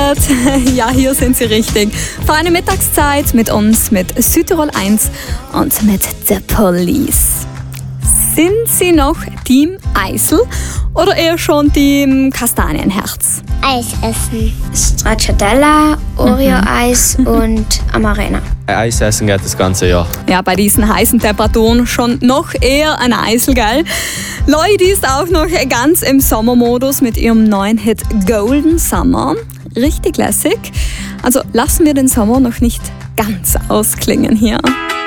Fred. Ja, hier sind Sie richtig. Für eine Mittagszeit mit uns, mit Südtirol 1 und mit The Police. Sind Sie noch Team Eisel oder eher schon Team Kastanienherz? Eis essen. Stracciatella, Oreo-Eis und Amarena. Eis essen geht das ganze Jahr. Ja, bei diesen heißen Temperaturen schon noch eher ein Eisel, gell? Lloyd ist auch noch ganz im Sommermodus mit ihrem neuen Hit Golden Summer. Richtig lässig. Also lassen wir den Sommer noch nicht ganz ausklingen hier.